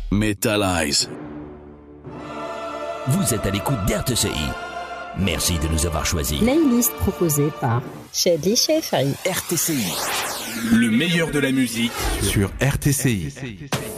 Metalize. Vous êtes à l'écoute d'RTCI. Merci de nous avoir choisis. Playlist proposée par Shadley Shefari. RTCI. Le meilleur de la musique sur RTCI.